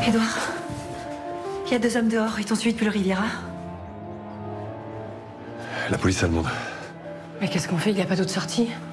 Edouard, il y a 2 hommes dehors, ils t'ont suivi depuis le Riviera. La police allemande. Mais qu'est-ce qu'on fait? Il n'y a pas d'autre sortie.